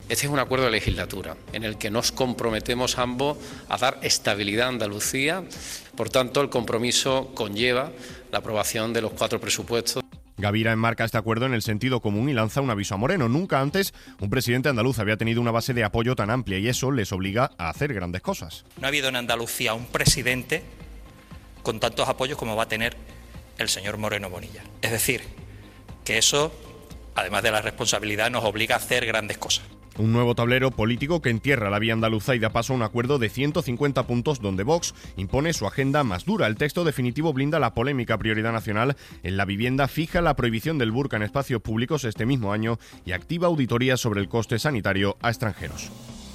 Este es un acuerdo de legislatura en el que nos comprometemos ambos a dar estabilidad a Andalucía. Por tanto, el compromiso conlleva la aprobación de los 4 presupuestos. Gavira enmarca este acuerdo en el sentido común y lanza un aviso a Moreno. Nunca antes un presidente andaluz había tenido una base de apoyo tan amplia y eso les obliga a hacer grandes cosas. No ha habido en Andalucía un presidente con tantos apoyos como va a tener el señor Moreno Bonilla. Es decir, que eso, además de la responsabilidad, nos obliga a hacer grandes cosas. Un nuevo tablero político que entierra la vía andaluza y da paso a un acuerdo de 150 puntos donde Vox impone su agenda más dura. El texto definitivo blinda la polémica prioridad nacional en la vivienda, fija la prohibición del burka en espacios públicos este mismo año y activa auditorías sobre el coste sanitario a extranjeros.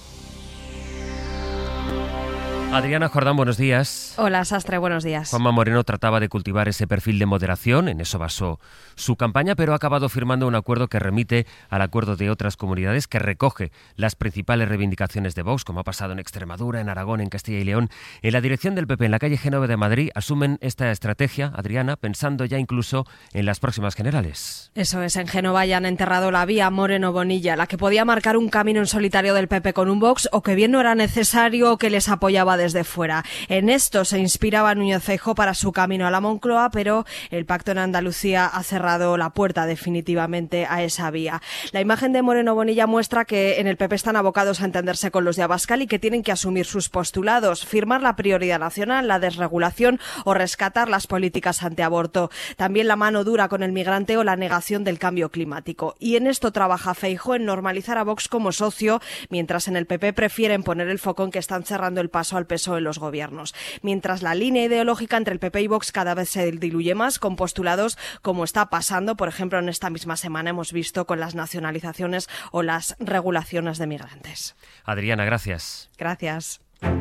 Adriana Jordán, buenos días. Hola, Sastre, buenos días. Juanma Moreno trataba de cultivar ese perfil de moderación, en eso basó su campaña, pero ha acabado firmando un acuerdo que remite al acuerdo de otras comunidades, que recoge las principales reivindicaciones de Vox, como ha pasado en Extremadura, en Aragón, en Castilla y León. En la dirección del PP, en la calle Génova de Madrid, asumen esta estrategia, Adriana, pensando ya incluso en las próximas generales. Eso es, en Génova ya han enterrado la vía Moreno-Bonilla, la que podía marcar un camino en solitario del PP con un Vox, o que bien no era necesario o que les apoyaba desde fuera. En esto se inspiraba Núñez Feijóo para su camino a la Moncloa, pero el pacto en Andalucía ha cerrado la puerta definitivamente a esa vía. La imagen de Moreno Bonilla muestra que en el PP están abocados a entenderse con los de Abascal y que tienen que asumir sus postulados, firmar la prioridad nacional, la desregulación o rescatar las políticas antiaborto. También la mano dura con el migrante o la negación del cambio climático. Y en esto trabaja Feijóo, en normalizar a Vox como socio, mientras en el PP prefieren poner el foco en que están cerrando el paso al PSOE en los gobiernos. Mientras la línea ideológica entre el PP y Vox cada vez se diluye más, con postulados como está pasando, por ejemplo, en esta misma semana hemos visto con las nacionalizaciones o las regulaciones de migrantes. Adriana, gracias. Gracias.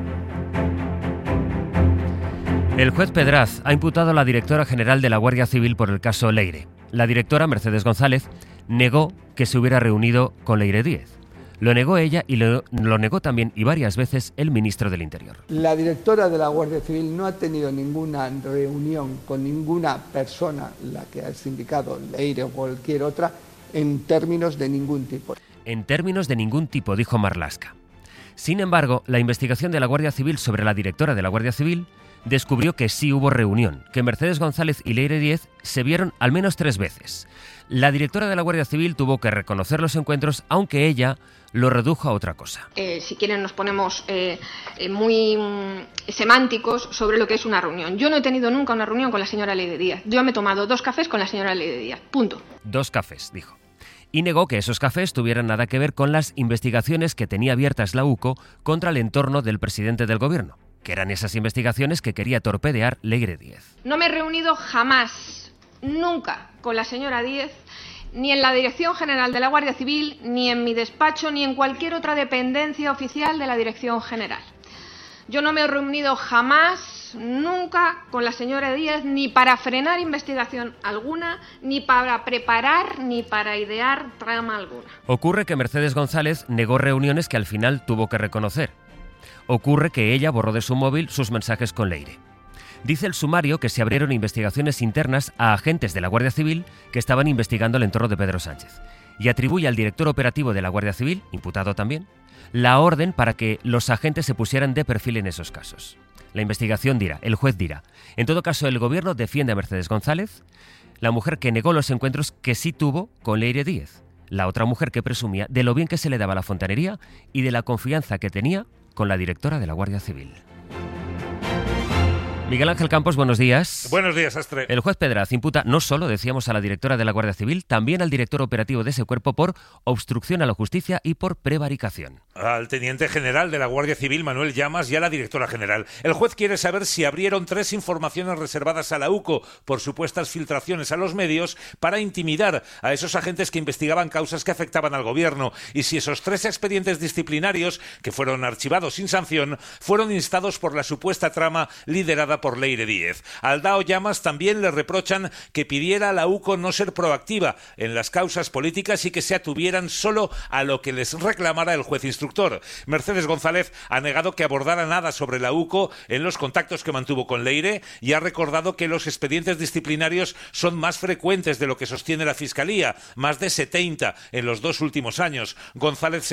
El juez Pedraz ha imputado a la directora general de la Guardia Civil por el caso Leire. La directora, Mercedes González, negó que se hubiera reunido con Leire Díez. Lo negó ella y lo negó también y varias veces el ministro del Interior. La directora de la Guardia Civil no ha tenido ninguna reunión con ninguna persona, la que ha indicado Leire o cualquier otra, en términos de ningún tipo. En términos de ningún tipo, dijo Marlaska. Sin embargo, la investigación de la Guardia Civil sobre la directora de la Guardia Civil descubrió que sí hubo reunión, que Mercedes González y Leire Díez se vieron al menos 3 veces. La directora de la Guardia Civil tuvo que reconocer los encuentros, aunque ella lo redujo a otra cosa. Si quieren nos ponemos muy semánticos sobre lo que es una reunión. Yo no he tenido nunca una reunión con la señora Leire Díez. Yo me he tomado 2 cafés con la señora Leire Díez. Punto. 2 cafés, dijo. Y negó que esos cafés tuvieran nada que ver con las investigaciones que tenía abiertas la UCO contra el entorno del presidente del gobierno, que eran esas investigaciones que quería torpedear Leire Díez. No me he reunido jamás, nunca, con la señora Díez, ni en la Dirección General de la Guardia Civil, ni en mi despacho, ni en cualquier otra dependencia oficial de la Dirección General. Yo no me he reunido jamás, nunca, con la señora Díez, ni para frenar investigación alguna, ni para preparar, ni para idear trama alguna. Ocurre que Mercedes González negó reuniones que al final tuvo que reconocer. Ocurre que ella borró de su móvil sus mensajes con Leire. Dice el sumario que se abrieron investigaciones internas a agentes de la Guardia Civil que estaban investigando el entorno de Pedro Sánchez y atribuye al director operativo de la Guardia Civil, imputado también, la orden para que los agentes se pusieran de perfil en esos casos. La investigación dirá, el juez dirá. En todo caso, el gobierno defiende a Mercedes González, la mujer que negó los encuentros que sí tuvo con Leire Díez, la otra mujer que presumía de lo bien que se le daba la fontanería y de la confianza que tenía con la directora de la Guardia Civil. Miguel Ángel Campos, buenos días. Buenos días, Astre. El juez Pedraz imputa no solo, decíamos, a la directora de la Guardia Civil, también al director operativo de ese cuerpo por obstrucción a la justicia y por prevaricación. Al teniente general de la Guardia Civil, Manuel Llamas, y a la directora general. El juez quiere saber si abrieron 3 informaciones reservadas a la UCO por supuestas filtraciones a los medios para intimidar a esos agentes que investigaban causas que afectaban al gobierno y si esos 3 expedientes disciplinarios, que fueron archivados sin sanción, fueron instados por la supuesta trama liderada por Leire Díez. Al DAO Llamas también le reprochan que pidiera a la UCO no ser proactiva en las causas políticas y que se atuvieran solo a lo que les reclamara el juez instructor. Mercedes González ha negado que abordara nada sobre la UCO en los contactos que mantuvo con Leire y ha recordado que los expedientes disciplinarios son más frecuentes de lo que sostiene la Fiscalía, más de 70 en los 2 últimos años. González se